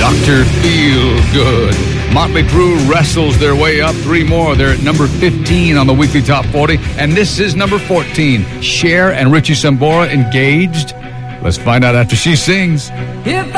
Dr. Feelgood. Motley Crue wrestles their way up 3 more. They're at number 15 on the weekly top 40. And this is number 14. Cher and Richie Sambora engaged. Let's find out after she sings. If